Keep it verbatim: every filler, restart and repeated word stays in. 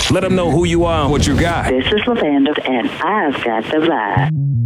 Let them know who you are and what you got. This is Lavanda, and I've got the vibe.